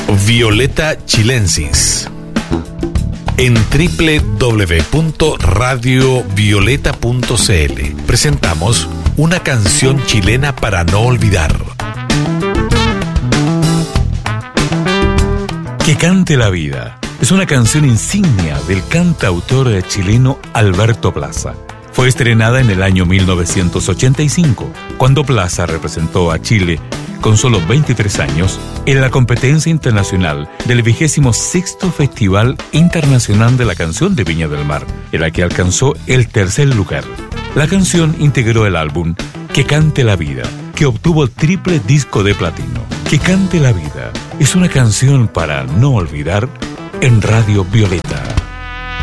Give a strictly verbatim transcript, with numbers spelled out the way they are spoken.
Violeta Chilensis. En doble u doble u doble u punto radio violeta punto c l presentamos una canción chilena para no olvidar. Que cante la vida es una canción insignia del cantautor chileno Alberto Plaza. Fue estrenada en el año mil novecientos ochenta y cinco, cuando Plaza representó a Chile con solo veintitrés años en la competencia internacional del vigésimo sexto Festival Internacional de la Canción de Viña del Mar, en la que alcanzó el tercer lugar. La canción integró el álbum Que cante la vida, que obtuvo el triple disco de platino. Que cante la vida es una canción para no olvidar en Radio Violeta.